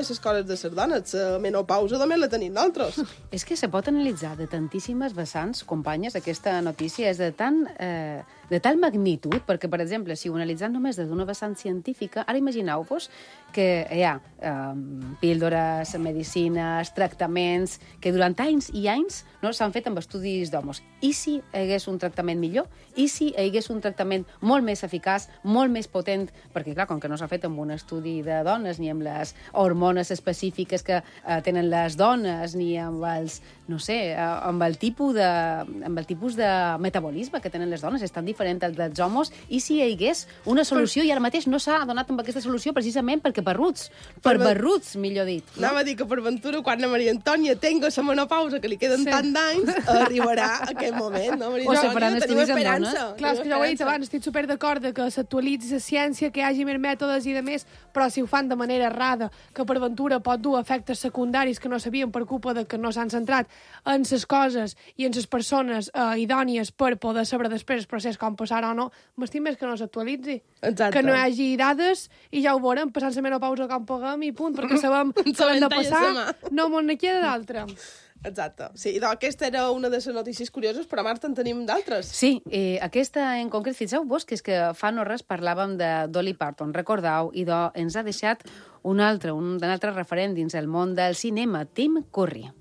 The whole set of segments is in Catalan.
també les coses de les dones. La menopausa també la tenim nosaltres. És que se pot analitzar de tantíssimes vessants, companyes, aquesta notícia és de tal magnitud, perquè, per exemple, si ho analitzem només des d'una vessant científica, ara imagineu-vos que hi ha píldores, medicines, tractaments, que durant anys i anys s'han fet amb estudis d'homos. I si hi hagués un tractament millor? I si hi hagués un tractament molt més eficaç, molt més potent? Perquè, clar, com que no s'ha fet amb un estudi de dones, ni amb les hormones específiques que tenen les dones, ni amb els, no sé, amb el tipus de metabolisme que tenen les dones, és tan diferent al dels homes, i si hi hagués una solució, i ara mateix no s'ha donat amb aquesta solució precisament perquè per barruts, millor dit. No? Anava a dir que per ventura, quan la Maria Antònia tenga la menopausa, que li queden tant d'anys, arribarà aquest moment, no, Maria? O se faran estudis amb dones. Clar, és que ja ho he dit abans, estic super d'acord que s'actualitzi la ciència, que hi hagi més mètodes i de més, però si ho fan de manera errada, que per ventura pot dur efectes secundaris que no sabien per culpa de que no s'han centrat en les coses i en les persones idònies per poder saber després el procés com passarà o no, m'estim més que no s'actualitzi. Exacte. Que no hi hagi dades i ja ho veurem, passant la menopausa com puguem i punt, perquè sabem que l'hem de passar, no mos ne queda d'altra. Exacte. Sí, doncs aquesta era una de les notícies curioses, però Marta, en tenim d'altres. Sí, aquesta en concret, fixeu-vos que és que fa no res parlàvem de Dolly Parton, recordeu, i ens ha deixat un altre referent dins el món del cinema, Tim Curry.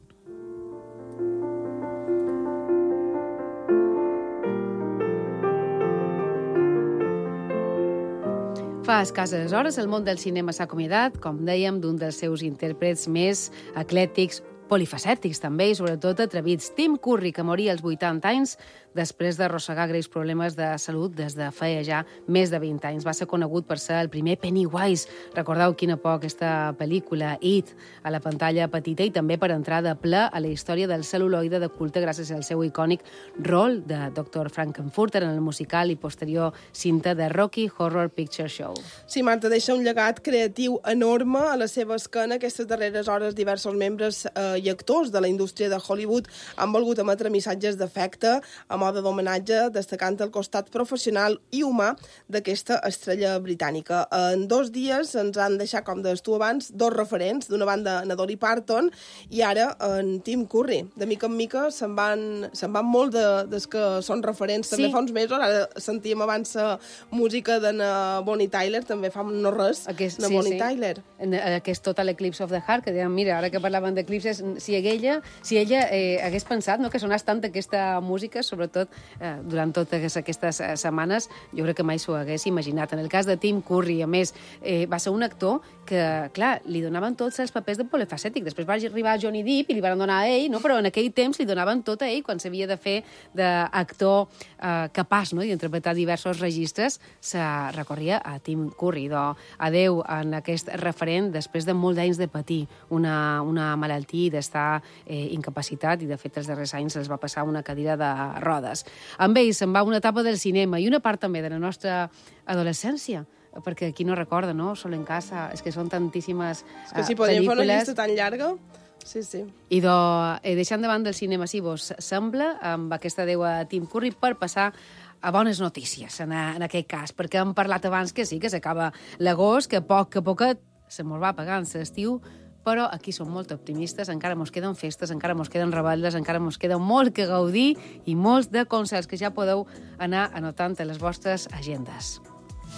Fa escasses hores el món del cinema s'ha acomiadat, com dèiem, d'un dels seus intèrprets més eclèctics, polifacètics també, i sobretot atrevits. Tim Curry, que moria als 80 anys després d'arrossegar greus problemes de salut des de feia ja més de 20 anys. Va ser conegut per ser el primer Pennywise. Recordeu quina por aquesta pel·lícula, It, a la pantalla petita, i també per entrar de ple a la història del cel·luloide de culte gràcies al seu icònic rol de Dr. Frankenfurter en el musical i posterior cinta de Rocky Horror Picture Show. Sí, Marta, deixa un llegat creatiu enorme a la seva esquena. Aquestes darreres hores diversos membres i actors de la indústria de Hollywood han volgut emetre missatges d'afecte a mode d'homenatge, destacant el costat professional i humà d'aquesta estrella britànica. En 2 dies ens han deixat, com deies tu abans, 2 referents. D'una banda, na Dolly Parton, i ara en Tim Curry. De mica en mica se'n van molt des que són referents. També fa uns mesos, ara sentíem abans la música de na Bonnie Tyler, també fa no res, Bonnie Tyler. Aquest Total Eclipse of the Heart, que dèiem, mira, ara que parlaven d'eclipses, si ella hagués pensat que sonés tant aquesta música, sobretot durant totes aquestes setmanes, jo crec que mai s'ho hagués imaginat. En el cas de Tim Curry, a més, va ser un actor que, clar, li donaven tots els papers de polifacètic. Després va arribar Johnny Depp i li van donar a ell, no? Però en aquell temps li donaven tot a ell quan s'havia de fer d'actor capaç, no? D'interpretar diversos registres, se recorria a Tim Curry. Adeu en aquest referent després de molts anys de patir una malaltia i d'estar incapacitat, i de fet els darrers anys els va passar una cadira de rodes. Amb ell se'n va una etapa del cinema i una part també de la nostra adolescència, perquè qui no recorda, no? Sol en casa, és que són tantíssimes pel·lícules. És que si podríem fer una llista tan llarga... Sí. I deixant davant del cinema, si vos sembla, amb aquesta adeu a Tim Curry, per passar a bones notícies en aquest cas, perquè hem parlat abans que sí, que s'acaba l'agost, que a poc a poquet se mos va pagant l'estiu, però aquí som molt optimistes, encara mos queden festes, encara mos queden rebatlles, encara mos queda molt que gaudir i molts de concerts que ja podeu anar anotant a les vostres agendes.